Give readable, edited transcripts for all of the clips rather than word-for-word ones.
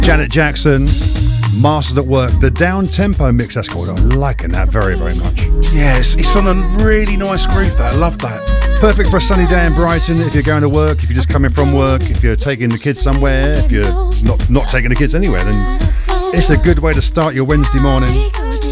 Janet Jackson, Masters at Work, the down-tempo mix, that's called. I'm liking that very, very much. Yes, it's on a really nice groove, though. I love that. Perfect for a sunny day in Brighton, if you're going to work, if you're just coming from work, if you're taking the kids somewhere, if you're not taking the kids anywhere, then it's a good way to start your Wednesday morning.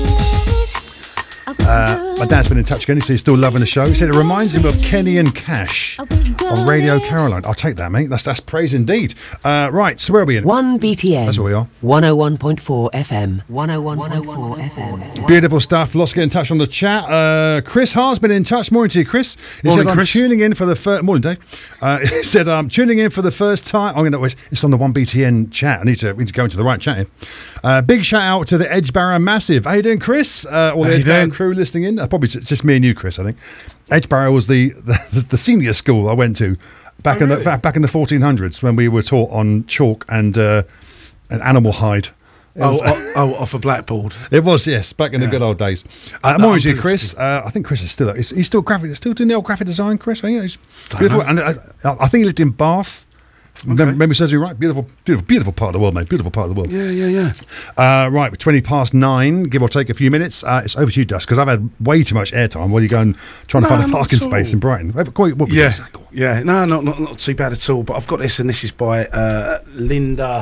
My dad's been in touch again. He says he's still loving the show. He said it reminds him of Kenny and Cash on Radio Caroline. I'll take that, mate. That's praise indeed. Right, so where are we in? 1BTN. That's where we are. 101.4 FM. 101.4 FM. Beautiful stuff. Lots to get in touch on the chat. Chris Hart's been in touch. Morning to you, Chris. He Morning, said, Chris. I'm tuning in for the first... Morning, Dave. He said, I'm tuning in for the first time. It's on the 1BTN chat. I need to go into the right chat here. Big shout out to the Edgebarrow Massive. How you doing, Chris? All the Edgebarrow crew listening in. Probably just me and you, Chris, I think. Edgebarrow was the senior school I went to back in the 1400s when we were taught on chalk and animal hide. Off a blackboard. It was, yes, back in the good old days. Morning to you, Chris. I think Chris is still still doing the old graphic design, Chris. I think he's beautiful. And I think he lived in Bath. Okay. Memory serves you right. Beautiful part of the world, mate. Beautiful part of the world. Yeah. Right, 9:20, give or take a few minutes. It's over to you, Dusk, because I've had way too much airtime while you're going trying to find a parking space in Brighton. Yeah. No, not too bad at all. But I've got this, and this is by Linda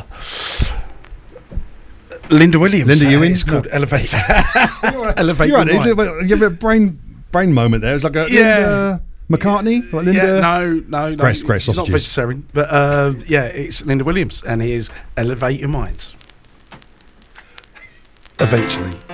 Williams. Linda Ewing. It's called Elevate. Elevate. You're right. You have a brain moment there. It's like a Linda McCartney? Like Linda? No. Great She's sausages. not vegetarian. But it's Linda Williams, and here's Elevate Your Mind. Eventually.